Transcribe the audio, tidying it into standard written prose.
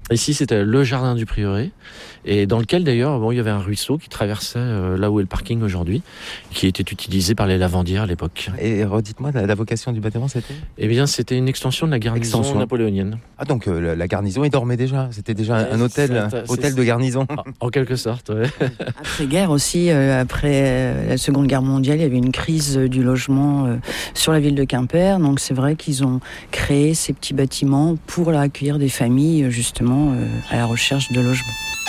Ici, c'était le jardin du prieuré, et dans lequel d'ailleurs, il y avait un ruisseau qui traversait là où est le parking aujourd'hui, qui était utilisé par les lavandières à l'époque. Et redites-moi, la vocation du bâtiment, c'était ? Eh bien, c'était une extension de la garnison napoléonienne. Ah, donc la garnison y dormait déjà. C'était déjà un hôtel, hôtel de garnison. En quelque sorte, ouais. Après-guerre aussi, après la Seconde Guerre mondiale, il y avait une crise du logement sur la ville de Quimper. Donc c'est vrai qu'ils ont créé ces petits bâtiments pour accueillir des familles justement à la recherche de logement.